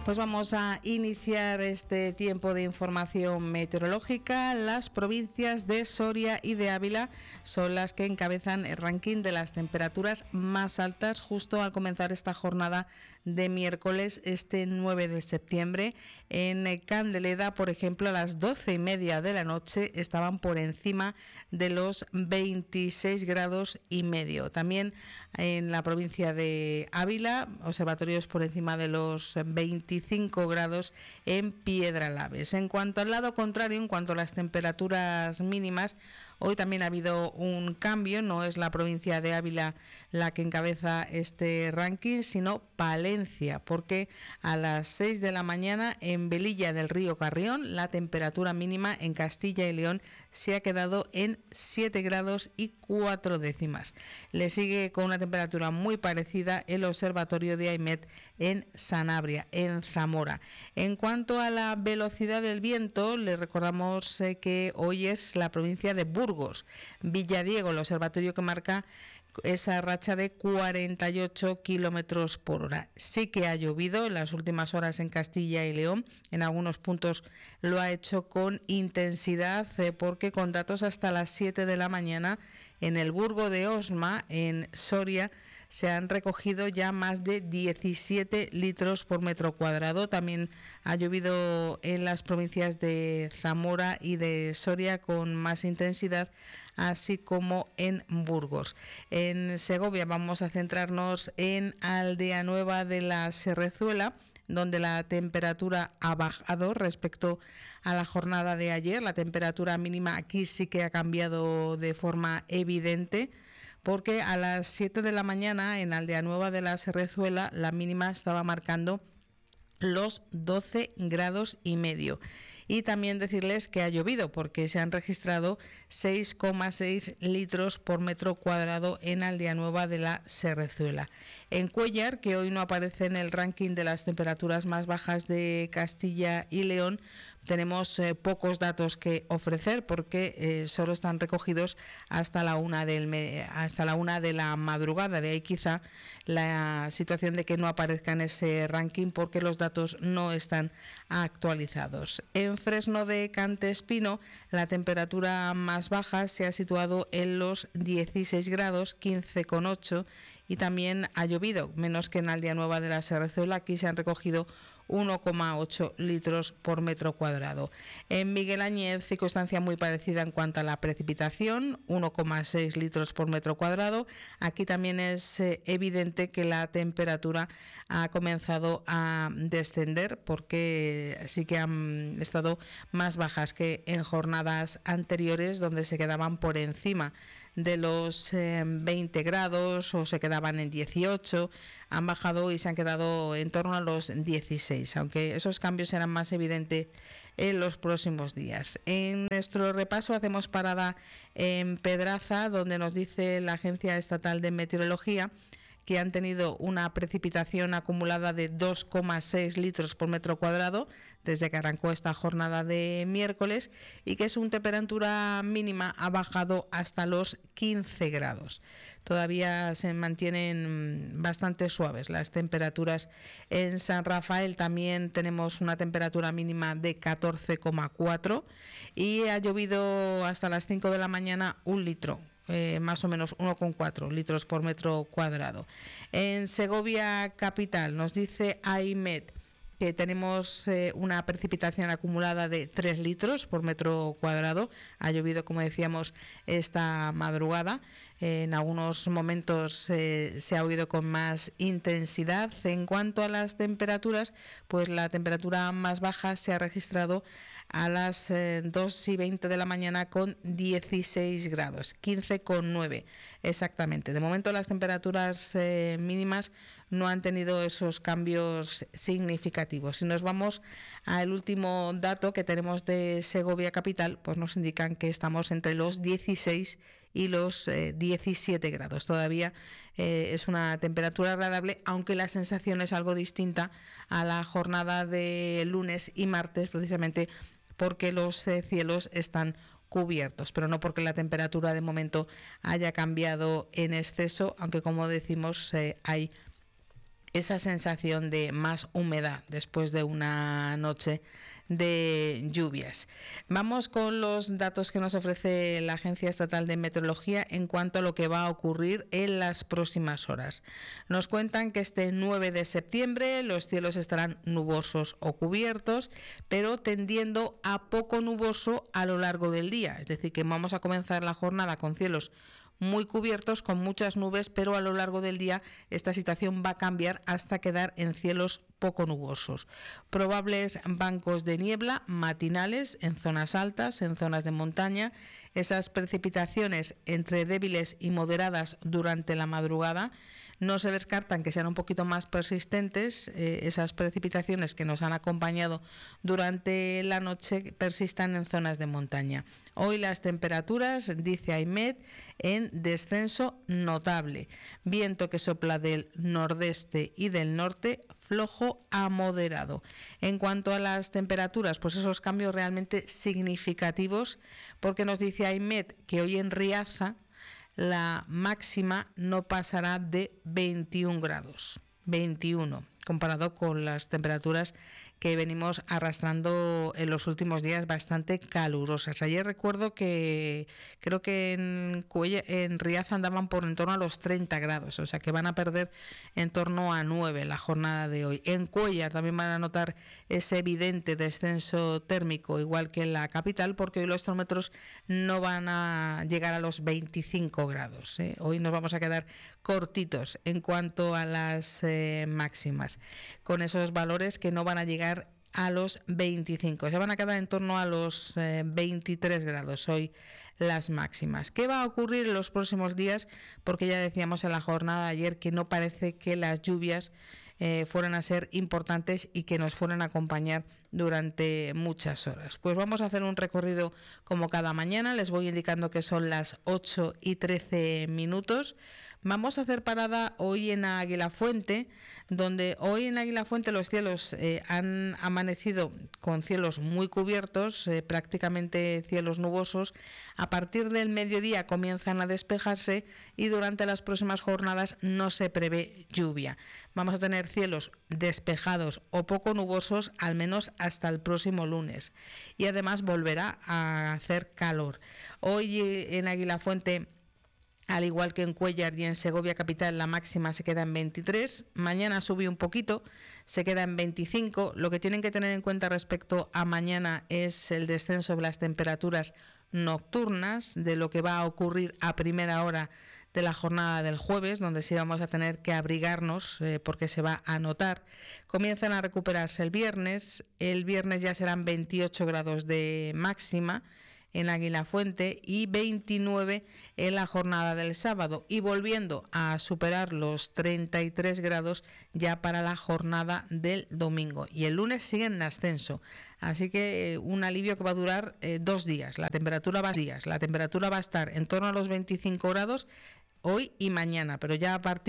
Pues vamos a iniciar este tiempo de información meteorológica. Las provincias de Soria y de Ávila son las que encabezan el ranking de las temperaturas más altas justo al comenzar esta jornada de miércoles, este 9 de septiembre. En Candeleda, por ejemplo, a las 12:30 de la noche estaban por encima de los 26 grados y medio. También en la provincia de Ávila, observatorios por encima de los 25 grados en Piedralaves. En cuanto al lado contrario, en cuanto a las temperaturas mínimas, hoy también ha habido un cambio. No es la provincia de Ávila la que encabeza este ranking, sino Palencia, porque a las 6 de la mañana en Velilla del Río Carrión la temperatura mínima en Castilla y León se ha quedado en 7 grados y 4 décimas. Le sigue con una temperatura muy parecida el observatorio de Aymet en Sanabria, en Zamora. En cuanto a la velocidad del viento, les recordamos que hoy es la provincia de Burgos, Villadiego, el observatorio que marca esa racha de 48 kilómetros por hora. Sí que ha llovido en las últimas horas en Castilla y León. En algunos puntos lo ha hecho con intensidad, porque con datos hasta las 7 de la mañana en el Burgo de Osma, en Soria, se han recogido ya más de 17 litros por metro cuadrado. También ha llovido en las provincias de Zamora y de Soria con más intensidad, así como en Burgos. En Segovia vamos a centrarnos en Aldea Nueva de la Serrezuela, donde la temperatura ha bajado respecto a la jornada de ayer. La temperatura mínima aquí sí que ha cambiado de forma evidente, porque a las 7 de la mañana en Aldea Nueva de la Serrezuela la mínima estaba marcando los 12 grados y medio. Y también decirles que ha llovido, porque se han registrado 6,6 litros por metro cuadrado en Aldea Nueva de la Serrezuela. En Cuéllar, que hoy no aparece en el ranking de las temperaturas más bajas de Castilla y León, tenemos pocos datos que ofrecer, porque solo están recogidos hasta la 1 de la madrugada. De ahí quizá la situación de que no aparezca en ese ranking, porque los datos no están actualizados. En Fresno de Cantespino, la temperatura más baja se ha situado en los 16 grados, 15,8, y también ha llovido, menos que en Aldea Nueva de la Serrezuela. Aquí se han recogido 1,8 litros por metro cuadrado. En Miguel Añez, circunstancia muy parecida en cuanto a la precipitación, 1,6 litros por metro cuadrado. Aquí también es evidente que la temperatura ha comenzado a descender, porque sí que han estado más bajas que en jornadas anteriores, donde se quedaban por encima de los 20 grados o se quedaban en 18, han bajado y se han quedado en torno a los 16, aunque esos cambios serán más evidentes en los próximos días. En nuestro repaso hacemos parada en Pedraza, donde nos dice la Agencia Estatal de Meteorología que han tenido una precipitación acumulada de 2,6 litros por metro cuadrado desde que arrancó esta jornada de miércoles, y que su temperatura mínima ha bajado hasta los 15 grados. Todavía se mantienen bastante suaves las temperaturas en San Rafael. También tenemos una temperatura mínima de 14,4 y ha llovido hasta las 5 de la mañana 1 litro. Más o menos 1,4 litros por metro cuadrado. En Segovia capital nos dice Aymet que tenemos una precipitación acumulada de 3 litros por metro cuadrado. Ha llovido, como decíamos, esta madrugada. En algunos momentos se ha oído con más intensidad. En cuanto a las temperaturas, pues la temperatura más baja se ha registrado a las 2:20 de la mañana con 16 grados, 15,9 exactamente. De momento las temperaturas mínimas no han tenido esos cambios significativos. Si nos vamos al último dato que tenemos de Segovia capital, pues nos indican que estamos entre los 16 y los 17 grados. Todavía es una temperatura agradable, aunque la sensación es algo distinta a la jornada de lunes y martes, precisamente porque los cielos están cubiertos, pero no porque la temperatura de momento haya cambiado en exceso, aunque como decimos hay esa sensación de más humedad después de una noche de lluvias. Vamos con los datos que nos ofrece la Agencia Estatal de Meteorología en cuanto a lo que va a ocurrir en las próximas horas. Nos cuentan que este 9 de septiembre los cielos estarán nubosos o cubiertos, pero tendiendo a poco nuboso a lo largo del día. Es decir, que vamos a comenzar la jornada con cielos muy cubiertos, con muchas nubes, pero a lo largo del día esta situación va a cambiar hasta quedar en cielos poco nubosos. Probables bancos de niebla matinales en zonas altas, en zonas de montaña. Esas precipitaciones entre débiles y moderadas durante la madrugada. No se descartan que sean un poquito más persistentes, esas precipitaciones que nos han acompañado durante la noche persistan en zonas de montaña. Hoy las temperaturas, dice AIMET, en descenso notable. Viento que sopla del nordeste y del norte, flojo a moderado. En cuanto a las temperaturas, pues esos cambios realmente significativos, porque nos dice AIMET que hoy en Riaza la máxima no pasará de 21 grados, 21, comparado con las temperaturas que venimos arrastrando en los últimos días bastante calurosas. Ayer recuerdo que creo que en Riaza andaban por en torno a los 30 grados, o sea que van a perder en torno a 9 la jornada de hoy. En Cuéllar también van a notar ese evidente descenso térmico, igual que en la capital, porque hoy los termómetros no van a llegar a los 25 grados. Hoy nos vamos a quedar cortitos en cuanto a las máximas, con esos valores que no van a llegar a los 25, se van a quedar en torno a los 23 grados hoy las máximas. ¿Qué va a ocurrir en los próximos días? Porque ya decíamos en la jornada de ayer que no parece que las lluvias fueran a ser importantes y que nos fueran a acompañar durante muchas horas. Pues vamos a hacer un recorrido como cada mañana, les voy indicando que son las 8:13. Vamos a hacer parada hoy en Aguilafuente, donde hoy en Aguilafuente los cielos han amanecido con cielos muy cubiertos, prácticamente cielos nubosos. A partir del mediodía comienzan a despejarse y durante las próximas jornadas no se prevé lluvia. Vamos a tener cielos despejados o poco nubosos al menos hasta el próximo lunes. Y además volverá a hacer calor. Hoy en Aguilafuente, al igual que en Cuéllar y en Segovia capital, la máxima se queda en 23. Mañana sube un poquito, se queda en 25. Lo que tienen que tener en cuenta respecto a mañana es el descenso de las temperaturas nocturnas, de lo que va a ocurrir a primera hora de la jornada del jueves, donde sí vamos a tener que abrigarnos porque se va a notar. Comienzan a recuperarse el viernes ya serán 28 grados de máxima en Aguilafuente y 29 en la jornada del sábado, y volviendo a superar los 33 grados ya para la jornada del domingo, y el lunes sigue en ascenso, así que un alivio que va a durar 2 días. La temperatura va a estar en torno a los 25 grados hoy y mañana, pero ya a partir